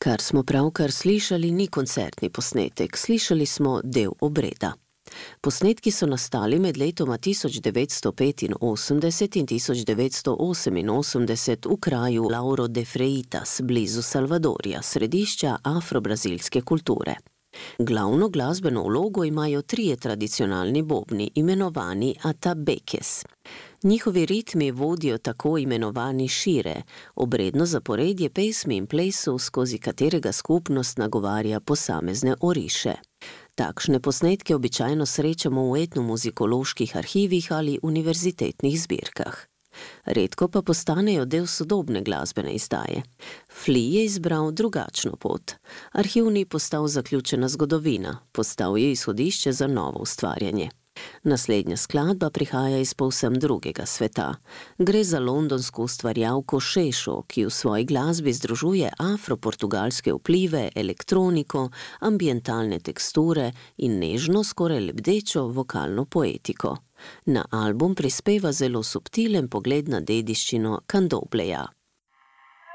Kar smo pravkar slišali, ni koncertni posnetek, slišali smo del obreda. Posnetki so nastali med letoma 1985 in 1988 v kraju Lauro de Freitas, blizu Salvadorja, središča afro-brazilske kulture. Glavno glasbeno vlogo imajo trije tradicionalni bobni, imenovani atabekes. Njihovi ritmi vodijo tako imenovani šire, obredno zaporedje pesmi in plesov, skozi katerega skupnost nagovarja posamezne oriše. Takšne posnetke običajno srečamo v etnomuzikoloških arhivih ali univerzitetnih zbirkah. Redko pa postanejo del sodobne glasbene izdaje. Flea je izbral drugačno pot. Arhiv ni postal zaključena zgodovina, postal je izhodišče za novo ustvarjanje. Naslednja skladba prihaja iz povsem drugega sveta. Gre za londonsko ustvarjalko Šešo, ki v svoji glasbi združuje afro-portugalske vplive, elektroniko, ambientalne teksture in nežno, skoraj lebdečo vokalno poetiko. Na album prispeva zelo subtilen pogled na dediščino Kandobleja.